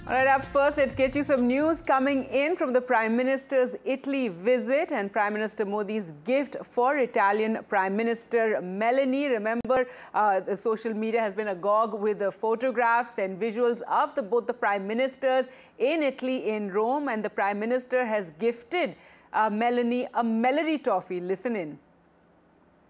All right, up first, let's get you some news coming in from the Prime Minister's Italy visit and Prime Minister Modi's gift for Italian Prime Minister Meloni. Remember, the social media has been agog with the photographs and visuals of both the Prime Ministers in Italy, in Rome, and the Prime Minister has gifted Meloni a melody toffee. Listen in.